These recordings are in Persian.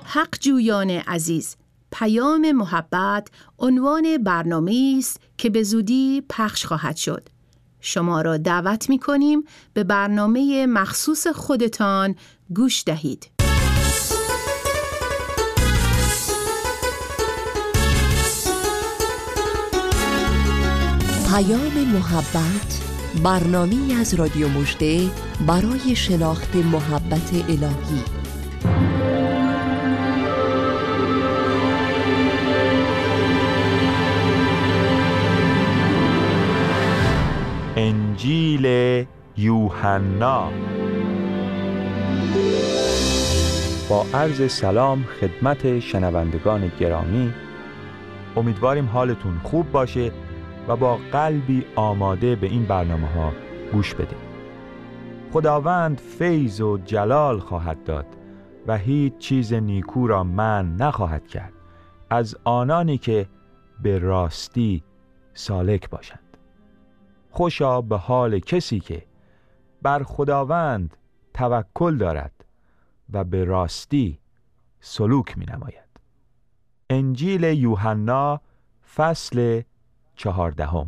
حق جویان عزیز، پیام محبت عنوان برنامه است که به زودی پخش خواهد شد. شما را دعوت می کنیم به برنامه مخصوص خودتان گوش دهید. پیام محبت، برنامه‌ای از رادیو مژده برای شناخت محبت الهی. انجیل یوحنا. با عرض سلام خدمت شنوندگان گرامی، امیدواریم حالتون خوب باشه و با قلبی آماده به این برنامه‌ها گوش بدید. خداوند فیض و جلال خواهد داد و هیچ چیز نیکو را منع نخواهد کرد از آنانی که به راستی سالک باشند. خوشا به حال کسی که بر خداوند توکل دارد و به راستی سلوک می نماید. انجیل یوحنا فصل 14.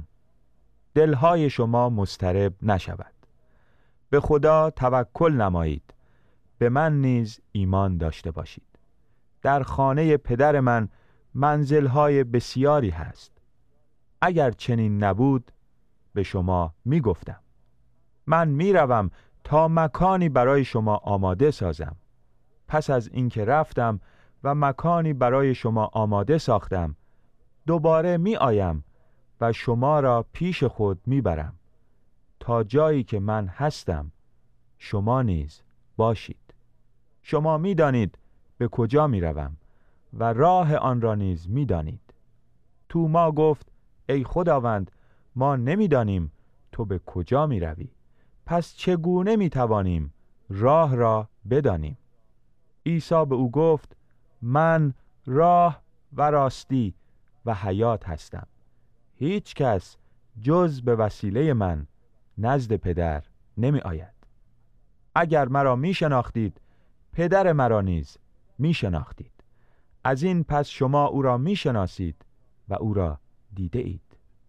دلهای شما مضطرب نشود. به خدا توکل نمایید، به من نیز ایمان داشته باشید. در خانه پدر من منزلهای بسیاری هست. اگر چنین نبود به شما می گفتم. من می روم تا مکانی برای شما آماده سازم. پس از اینکه رفتم و مکانی برای شما آماده ساختم، دوباره می آیم و شما را پیش خود می برم، تا جایی که من هستم شما نیز باشید. شما می دانید به کجا می روم و راه آن را نیز می دانید. توما گفت ای خداوند، ما نمی دانیم تو به کجا می روی، پس چگونه می توانیم راه را بدانیم؟ عیسی به او گفت من راه و راستی و حیات هستم. هیچ کس جز به وسیله من نزد پدر نمی آید. اگر مرا می شناختید، پدر مرا نیز می شناختید. از این پس شما او را می شناسید و او را دیده اید.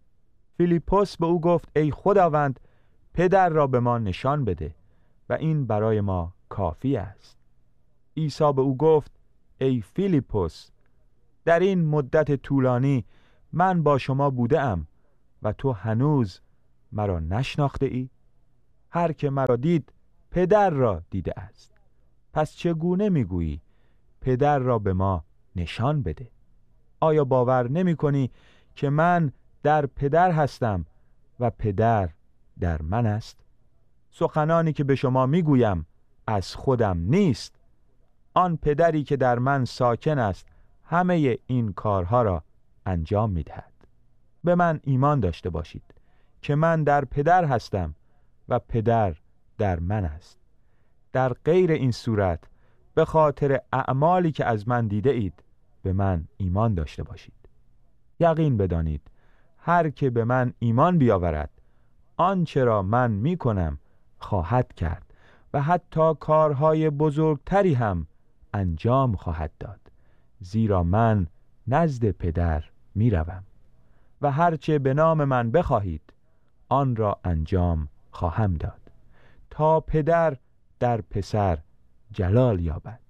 فیلیپوس به او گفت ای خداوند، پدر را به ما نشان بده و این برای ما کافی است. عیسی به او گفت ای فیلیپوس، در این مدت طولانی من با شما بوده ام و تو هنوز مرا نشناخته ای؟ هر که مرا دید پدر را دیده است. پس چگونه میگویی پدر را به ما نشان بده؟ آیا باور نمی کنی که من در پدر هستم و پدر در من است؟ سخنانی که به شما میگویم از خودم نیست. آن پدری که در من ساکن است همه این کارها را انجام میدهد. به من ایمان داشته باشید که من در پدر هستم و پدر در من است. در غیر این صورت به خاطر اعمالی که از من دیده اید به من ایمان داشته باشید. یقین بدانید هر که به من ایمان بیاورد آنچه را من می کنم خواهد کرد و حتی کارهای بزرگتری هم انجام خواهد داد، زیرا من نزد پدر می روم و هرچه به نام من بخواهید آن را انجام خواهم داد، تا پدر در پسر جلال یابد.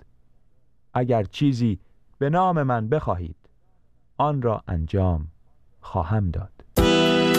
اگر چیزی به نام من بخواهید آن را انجام خواهم داد.